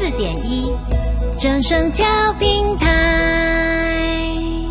94.1正声调频台。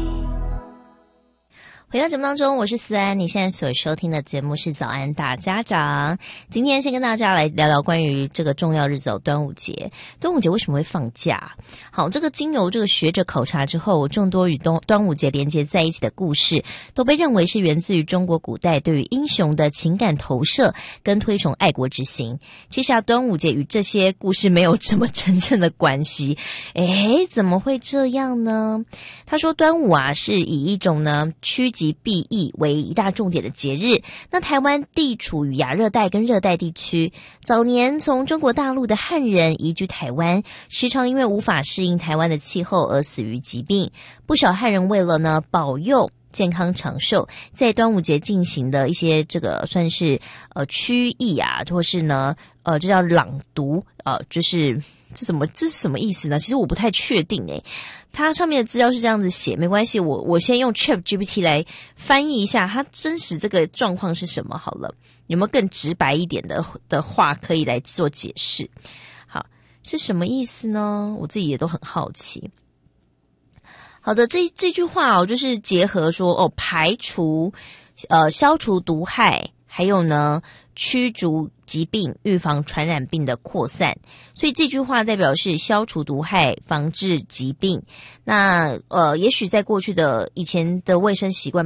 回到节目当中，我是思安，你现在所收听的节目是早安大家长。今天先跟大家来聊聊关于这个重要日子端午节。端午节为什么会放假？好，这个经由这个学者考察之后，众多与端午节连接在一起的故事，都被认为是源自于中国古代对于英雄的情感投射跟推崇爱国之心。其实端午节与这些故事没有什么真正的关系。怎么会这样呢？他说端午是以一种呢趋吉避疫为一大重点的节日。那台湾地处于亚热带跟热带地区，早年从中国大陆的汉人移居台湾，时常因为无法适应台湾的气候而死于疾病。不少汉人为了呢保佑健康长寿，在端午节进行的一些这个算是驱疫或是呢这叫朗读就是这是什么意思呢？其实我不太确定它上面的资料是这样子写，没关系，我先用 ChatGPT 来翻译一下它真实这个状况是什么好了，有没有更直白一点的话可以来做解释？好，是什么意思呢？我自己也都很好奇。好的，这句话就是结合说排除消除毒害，还有呢驱逐疾病，预防传染病的扩散。所以这句话代表是消除毒害，防治疾病。那也许在过去的以前的卫生习惯